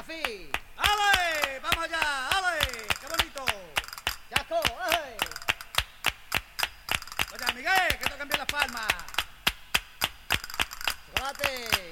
Rafi. ¡Ale! ¡Vamos allá! ¡Ale! ¡Qué bonito! Chasco, ¡ay! Oye, Miguel, que toquen bien las palmas. Chocolate.